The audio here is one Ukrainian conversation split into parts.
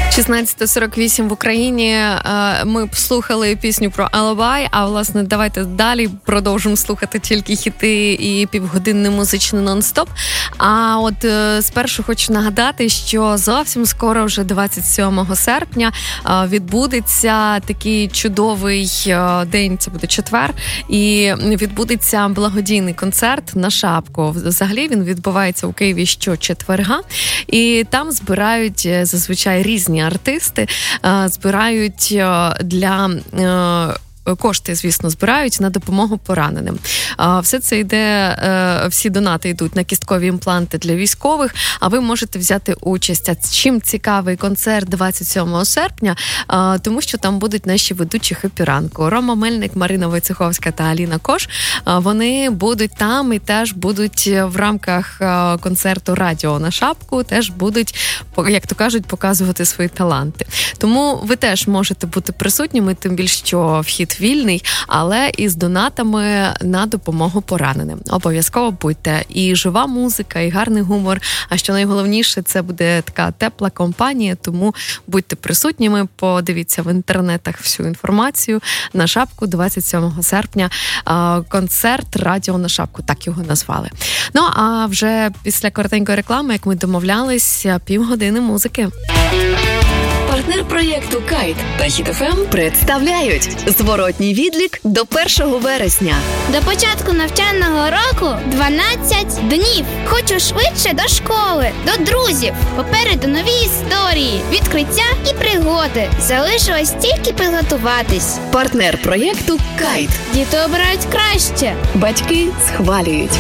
16:48 в Україні. Ми слухали пісню про Alibi, а, власне, давайте далі продовжимо слухати тільки хіти і півгодинний музичний нон-стоп. А от спершу хочу нагадати, що зовсім скоро, вже 27 серпня, відбудеться такий чудовий день, це буде четвер, і відбудеться благодійний концерт на шапку. Взагалі він відбувається у Києві щочетверга, і там збирають зазвичай різні артисти, збирають для... Кошти, звісно, збирають на допомогу пораненим. Все це йде, всі донати йдуть на кісткові імпланти для військових, а ви можете взяти участь. А чим цікавий концерт 27 серпня? Тому що там будуть наші ведучі «Хеппі ранку». Рома Мельник, Марина Войцеховська та Аліна Кош. Вони будуть там і теж будуть в рамках концерту «Радіо на шапку», теж будуть, як то кажуть, показувати свої таланти. Тому ви теж можете бути присутніми, тим більше, що вхід вільний, але із донатами на допомогу пораненим. Обов'язково будьте. І жива музика, і гарний гумор. А що найголовніше, це буде така тепла компанія, тому будьте присутніми, подивіться в інтернетах всю інформацію. На шапку 27 серпня концерт «Радіо на шапку», так його назвали. Ну, а вже після коротенької реклами, як ми домовлялись, півгодини музики. Партнер проєкту «Кайт» та «Хіт ФМ» представляють зворотній відлік до 1 вересня. До початку навчального року 12 днів. Хочу швидше до школи, до друзів. Попереду нові історії, відкриття і пригоди. Залишилось тільки підготуватись. Партнер проєкту «Кайт». Діти обирають краще. Батьки схвалюють.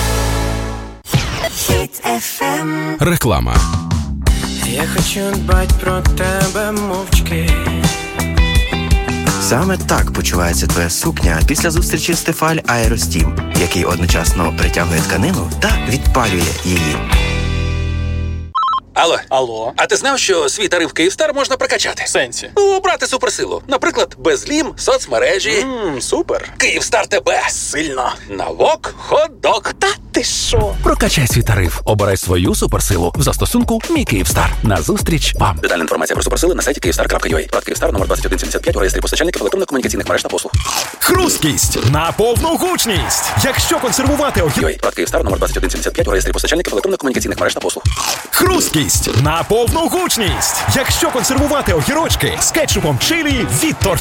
Реклама. Я хочу дбать про тебе мовчки. Саме так почувається твоя сукня після зустрічі з Тефаль Аеростім, який одночасно притягує тканину та відпалює її. Алло. А ти знав, що свій тариф «Київстар» можна прокачати? В сенсі? Обрати суперсилу. Наприклад, безлім, соцмережі. Супер. «Київстар» тебе. Сильно. Налог, хот-дог. Та ти що? Прокачай свій тариф. Обирай свою суперсилу в застосунку «Мій Київстар». Назустріч вам. Детальна інформація про суперсили на сайті kyivstar.ua. Брат «Київстар» номер 2175 у реєстрі постачальників електронно-комунікаційних мереж та послуг. Хрусткість на повну гучність. Якщо консервувати Брат «Київстар» номер 2175 у реєстрі постачальників електронно-комунікаційних мереж та послуг. Хрусткість на повну гучність. Якщо консервувати огірочки з кетчупом чилі від